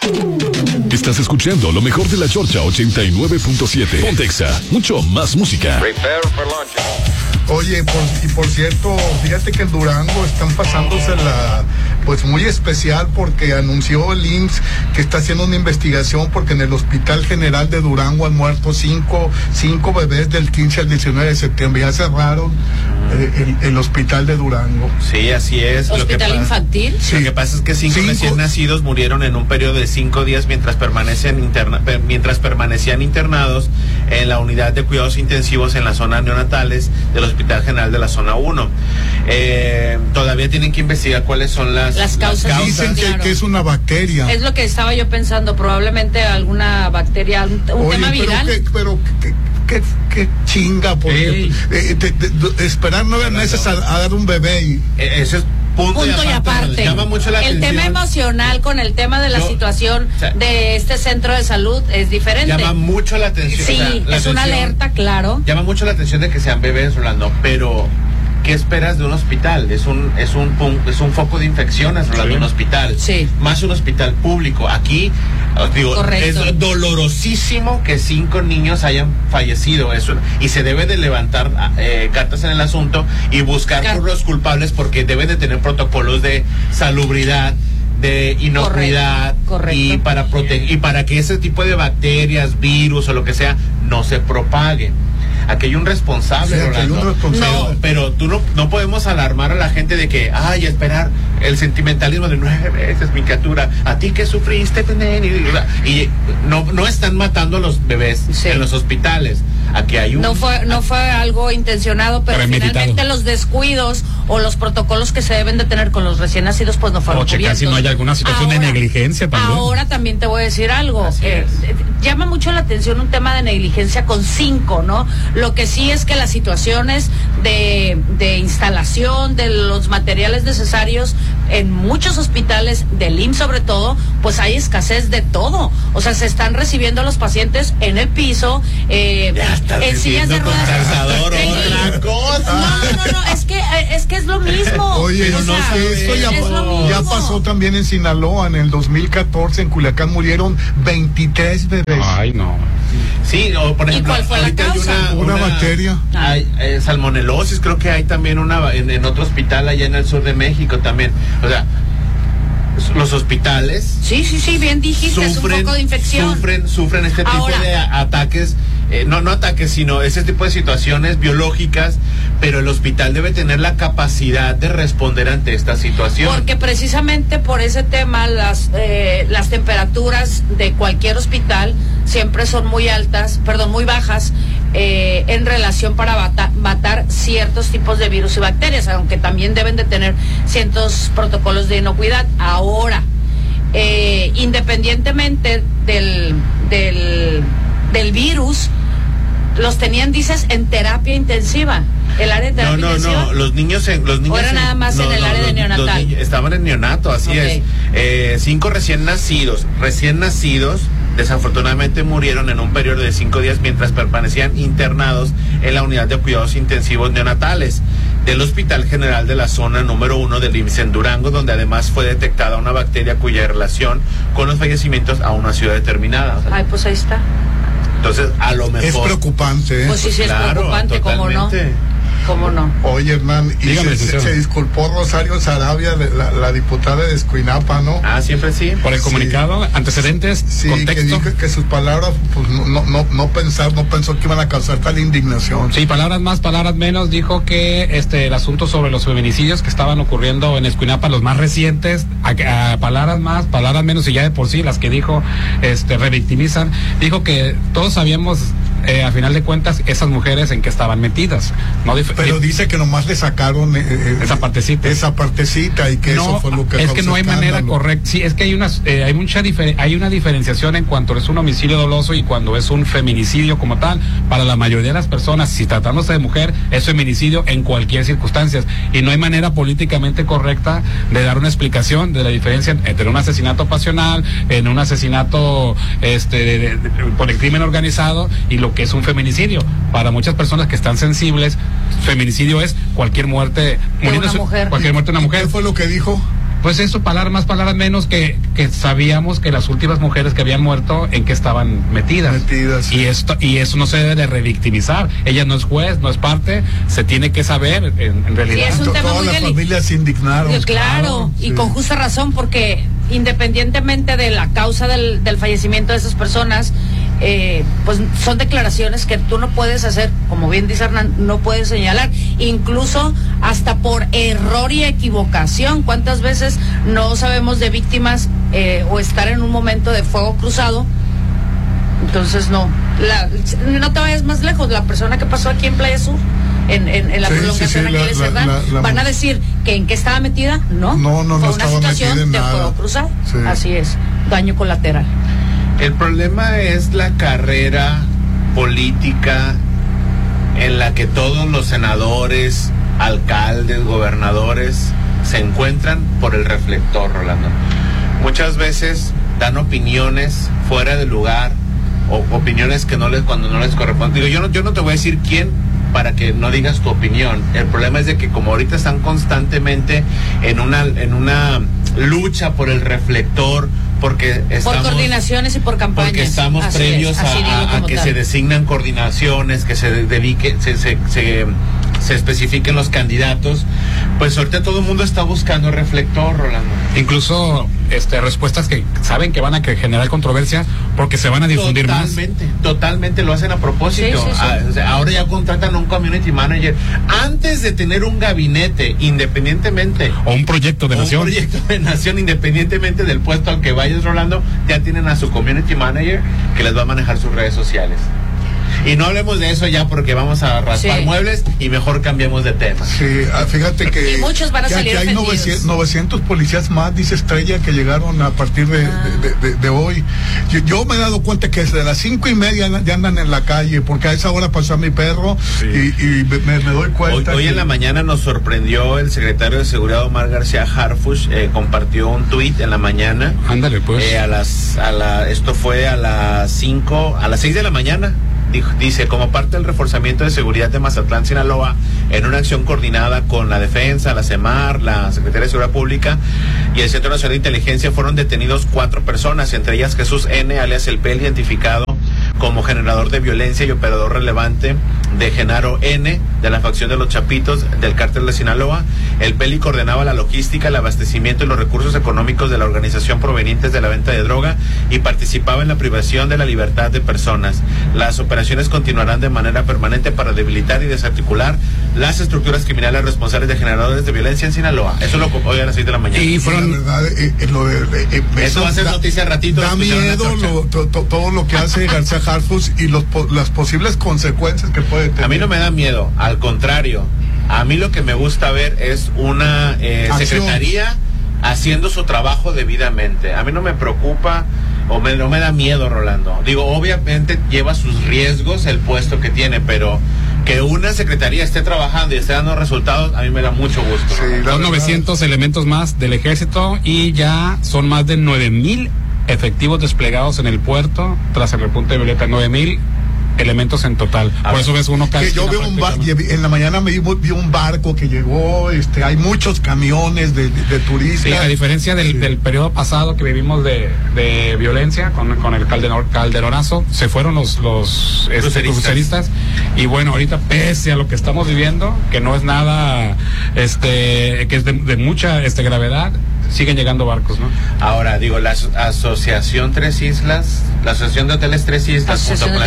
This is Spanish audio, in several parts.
Estás escuchando lo mejor de la Chorcha 89.7. Pontexa, mucho más música. Prepare for launch. Oye, por cierto, fíjate que en Durango están pasándose pues muy especial, porque anunció el IMSS que está haciendo una investigación porque en el Hospital General de Durango han muerto cinco bebés del 15 al 19 de septiembre. Ya cerraron el Hospital de Durango. Sí, así es. ¿Hospital infantil? Sí. Lo que pasa es que cinco recién nacidos murieron en un periodo de 5 días mientras permanecían internados en la unidad de cuidados intensivos en la zona neonatales del Hospital General de la Zona 1. Todavía tienen que investigar cuáles son las causas. Dicen que es una bacteria. Es lo que estaba yo pensando, probablemente alguna bacteria, un tema viral. Qué chinga, porque esperar 9 meses a dar un bebé y... Eso es punto y aparte. Llama mucho la atención. Tema emocional con el tema de la situación de este centro de salud es diferente. Llama mucho la atención. Sí, es una alerta, claro. Llama mucho la atención de que sean bebés, Rolando, pero ¿qué esperas de un hospital? Es un foco de infecciones, Rolando, un hospital. Sí. Más un hospital público. Aquí, os digo, correcto, es dolorosísimo que 5 niños hayan fallecido. Eso, y se debe de levantar cartas en el asunto y buscar por los culpables, porque deben de tener protocolos de salubridad, de inocuidad, correcto. Y para que ese tipo de bacterias, virus o lo que sea no se propague. Aquí hay un responsable, Rolando. Pero tú no podemos alarmar a la gente de que, esperar el sentimentalismo de 9 veces, mi criatura, a ti que sufriste, y no están matando a los bebés en los hospitales. Aquí hay no fue algo intencionado, pero finalmente los descuidos o los protocolos que se deben de tener con los recién nacidos pues no fueron cubiertos. Si no hay alguna situación de negligencia también. Ahora también te voy a decir algo. Llama mucho la atención un tema de negligencia con 5, ¿no? Lo que sí es que las situaciones de instalación de los materiales necesarios en muchos hospitales, del IMSS sobre todo, pues hay escasez de todo. O sea, se están recibiendo a los pacientes en el piso, en sillas de ruedas. Otra cosa. No, es que es lo mismo. Oye, esto ya pasó también en Sinaloa. En el 2014 en Culiacán murieron 23 bebés. Ay, no. Sí, o por ejemplo, ¿y cuál fue la causa? Una bacteria. Hay salmonelosis, creo que hay también en otro hospital allá en el sur de México también. O sea, los hospitales sí, bien dijiste, es un poco de infección. Sufren este tipo de ataques, no ataques, sino ese tipo de situaciones biológicas, pero el hospital debe tener la capacidad de responder ante esta situación. Porque precisamente por ese tema las temperaturas de cualquier hospital siempre son muy bajas en relación para matar ciertos tipos de virus y bacterias, aunque también deben de tener ciertos protocolos de inocuidad. Ahora, independientemente del virus, los tenían, dices, en terapia intensiva. ¿El área de terapia intensiva? No, los niños ¿O era nada más en el área de neonatal? Estaban en neonato, así es. 5 recién nacidos, desafortunadamente murieron en un periodo de 5 días mientras permanecían internados en la unidad de cuidados intensivos neonatales del Hospital General de la Zona número 1 del IMSS en Durango, donde además fue detectada una bacteria cuya relación con los fallecimientos aún no ha sido determinada. Pues ahí está. Entonces, a lo mejor... Es preocupante, Pues sí, claro, es preocupante, totalmente. ¿Cómo no? Oye, Hernán, y se disculpó Rosario Sarabia, la diputada de Escuinapa, ¿no? Siempre sí. Por el comunicado, antecedentes, contexto. Que dijo que sus palabras, pues no pensó que iban a causar tal indignación. Sí, palabras más, palabras menos. Dijo que el asunto sobre los feminicidios que estaban ocurriendo en Escuinapa, los más recientes, palabras más, palabras menos, y ya de por sí las que dijo revictimizan. Dijo que todos sabíamos, a final de cuentas, esas mujeres en que estaban metidas. Pero dice que nomás le sacaron esa partecita y que eso fue lo que es que no hay manera correcta. Sí, es que hay una diferenciación en cuanto es un homicidio doloso y cuando es un feminicidio como tal. Para la mayoría de las personas, si tratándose de mujer, es feminicidio en cualquier circunstancia, y no hay manera políticamente correcta de dar una explicación de la diferencia entre un asesinato pasional, en un asesinato por el crimen organizado, y lo que es un feminicidio. Para muchas personas que están sensibles, feminicidio es cualquier muerte de una mujer. Cualquier muerte de una mujer. ¿Qué fue lo que dijo? Pues eso, palabras menos, que sabíamos que las últimas mujeres que habían muerto, en que estaban metidas. Sí. Y eso no se debe de revictimizar. Ella no es juez, no es parte, se tiene que saber en realidad. Sí, es un tema todas muy las familias se indignaron. Claro, y con justa razón, porque independientemente de la causa del fallecimiento de esas personas, pues son declaraciones que tú no puedes hacer, como bien dice Hernán, no puedes señalar, incluso hasta por error y equivocación. ¿Cuántas veces no sabemos de víctimas o estar en un momento de fuego cruzado? Entonces no te vayas más lejos. La persona que pasó aquí en Playa Sur, en la prolongación aquí de Cerdán, van a decir que en qué estaba metida. No fue una situación de fuego cruzado. Así es, daño colateral. El problema es la carrera política en la que todos los senadores, alcaldes, gobernadores se encuentran por el reflector, Rolando. Muchas veces dan opiniones fuera de lugar o opiniones que cuando no les corresponde. Digo, yo no te voy a decir quién para que no digas tu opinión. El problema es de que como ahorita están constantemente en una lucha por el reflector, porque estamos, por coordinaciones y por campañas, porque estamos previos a que se designan coordinaciones, que se especifiquen los candidatos, pues ahorita todo el mundo está buscando reflector, Rolando. Incluso respuestas que saben que van a generar controversia porque se van a difundir totalmente lo hacen a propósito. Sí. Ahora ya contratan a un community manager antes de tener un gabinete, independientemente, o un proyecto de nación, independientemente del puesto al que vayas, Rolando, ya tienen a su community manager que les va a manejar sus redes sociales. Y no hablemos de eso ya porque vamos a raspar muebles y mejor cambiemos de tema. Sí, fíjate que, y muchos van a salir hay 900 policías más, dice Estrella, que llegaron a partir de hoy. Yo me he dado cuenta que desde las 5:30 ya andan en la calle, porque a esa hora pasó a mi perro y me doy cuenta. Hoy en la mañana nos sorprendió el secretario de Seguridad, Omar García Harfuch, compartió un tuit en la mañana. Ándale, pues. Esto fue a las 6 de la mañana. Dice, como parte del reforzamiento de seguridad de Mazatlán, Sinaloa, en una acción coordinada con la Defensa, la CEMAR, la Secretaría de Seguridad Pública y el Centro Nacional de Inteligencia, fueron detenidos 4 personas, entre ellas Jesús N., alias El Peli, identificado como generador de violencia y operador relevante de Genaro N., de la facción de los Chapitos del cártel de Sinaloa. El Peli coordenaba la logística, el abastecimiento y los recursos económicos de la organización provenientes de la venta de droga y participaba en la privación de la libertad de personas. Las operaciones continuarán de manera permanente para debilitar y desarticular las estructuras criminales responsables de generadores de violencia en Sinaloa. Eso lo hoy a las 6 de la mañana. Y fueron, la verdad, eso va a ser noticia ratito. Da miedo todo lo que hace García Harfuch y las posibles consecuencias que puede tener. A mí no me da miedo, al contrario. A mí lo que me gusta ver es una secretaría haciendo su trabajo debidamente. A mí no me preocupa no me da miedo, Rolando. Digo, obviamente lleva sus riesgos el puesto que tiene, pero que una secretaría esté trabajando y esté dando resultados, a mí me da mucho gusto. Sí, son 900 elementos más del ejército y ya son más de 9,000 efectivos desplegados en el puerto tras el repunte de violeta. 9,000 elementos en total. Por eso ves uno casi. Que yo veo en la mañana vi un barco que llegó, hay muchos camiones de turistas. Sí, a diferencia del periodo pasado que vivimos de violencia con el calderonazo, se fueron los cruceristas. Y bueno, ahorita pese a lo que estamos viviendo, que no es nada, que es de mucha gravedad, siguen llegando barcos, ¿no? Ahora, digo, la Asociación Tres Islas, la Asociación de Hoteles Tres Islas, junto con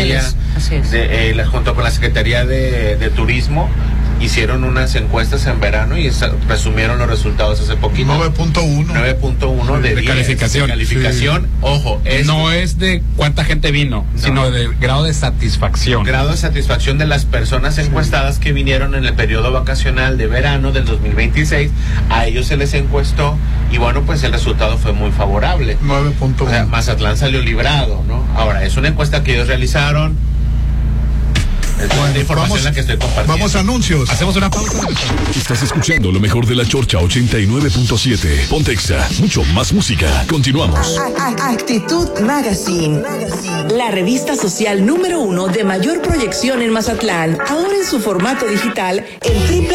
la Secretaría de Turismo, hicieron unas encuestas en verano y presumieron los resultados hace poquito. 9.1 de calificación. Sí. Ojo, no es de cuánta gente vino, sino de grado de satisfacción. Grado de satisfacción de las personas encuestadas que vinieron en el periodo vacacional de verano del 2026. A ellos se les encuestó y bueno, pues el resultado fue muy favorable. 9.1. O sea, Mazatlán salió librado, ¿no? Ahora, es una encuesta que ellos realizaron. Es la información la que estoy compartiendo. Vamos a anuncios. Hacemos una pausa. Estás escuchando lo mejor de la Chorcha 89.7. Pontexa, mucho más música. Continuamos. Actitud Magazine, la revista social número 1 de mayor proyección en Mazatlán, ahora en su formato digital en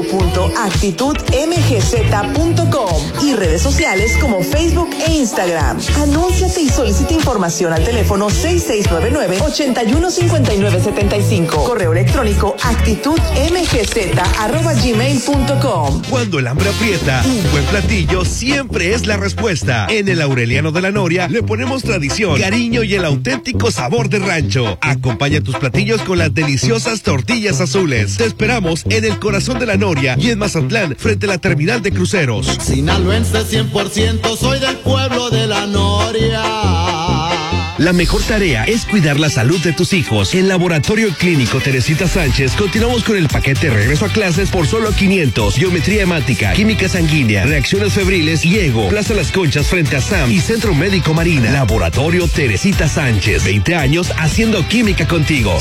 www.actitudmgz.com y redes sociales como Facebook e Instagram. Anúnciate y solicita información al teléfono 6699-815975. Correo electrónico actitudmgz@gmail.com. Cuando el hambre aprieta, un buen platillo siempre es la respuesta. En el Aureliano de la Noria le ponemos tradición, cariño y el auténtico sabor de rancho. Acompaña tus platillos con las deliciosas tortillas azules. Te esperamos en el corazón de la Noria y en Mazatlán, frente a la terminal de cruceros. Sinaloense 100%, soy del pueblo de la Noria. La mejor tarea es cuidar la salud de tus hijos. En Laboratorio Clínico Teresita Sánchez continuamos con el paquete regreso a clases por solo 500. Biometría hemática, química sanguínea, reacciones febriles y ego. Plaza Las Conchas frente a SAM y Centro Médico Marina. Laboratorio Teresita Sánchez, 20 años haciendo química contigo.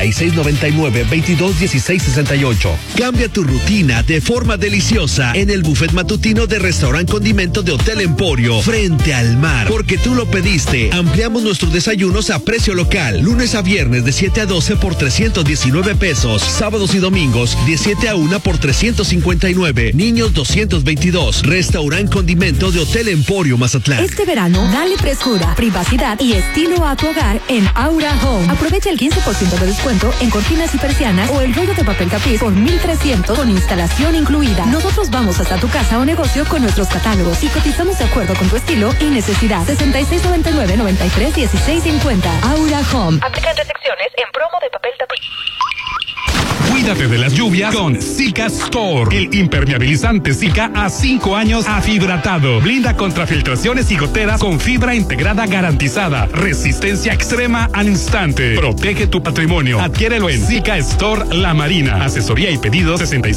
6699-221668. Cambia tu rutina de forma deliciosa en el buffet matutino de Restaurant Condimento de Hotel Emporio, frente al mar. Porque tú lo pediste. Ampliamos nuestros desayunos a precio local. Lunes a viernes de 7 a 12 por 319 pesos. Sábados y domingos de 7 a 1 por 359. Niños 222. Restaurant Condimento de Hotel Emporio Mazatlán. Este verano, dale frescura, privacidad y estilo a tu hogar en Aura Home. Aprovecha el 15% de descuento en cortinas y persianas o el rollo de papel tapiz por 1,300 con instalación incluida. Nosotros vamos hasta tu casa o negocio con nuestros catálogos y cotizamos de acuerdo con tu estilo y necesidad. 6699-931650. Aura Home. Aplican restricciones en promo de papel tapiz. Cuídate de las lluvias con Zika Store. El impermeabilizante Zika a 5 años afibratado. Blinda contra filtraciones y goteras con fibra integrada garantizada. Resistencia extrema al instante. Protege tu patrimonio. Adquiérelo en Zika Store La Marina. Asesoría y pedidos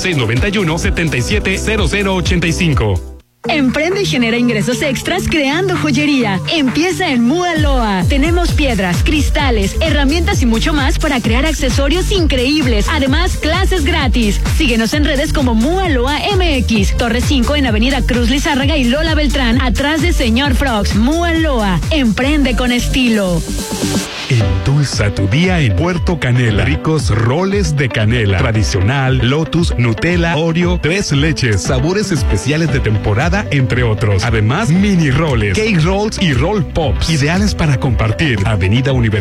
6691-770085. Emprende y genera ingresos extras creando joyería. Empieza en Mua Loa. Tenemos piedras, cristales, herramientas y mucho más para crear accesorios increíbles. Además, clases gratis. Síguenos en redes como Mua Loa MX. Torre 5 en Avenida Cruz Lizárraga y Lola Beltrán, atrás de Señor Frogs. Mua Loa. Emprende con estilo. Endulza tu día en Puerto Canela. Ricos roles de canela. Tradicional, Lotus, Nutella, Oreo, 3 leches, sabores especiales de temporada, entre otros. Además, mini roles, cake rolls y roll pops. Ideales para compartir. Avenida Universidad.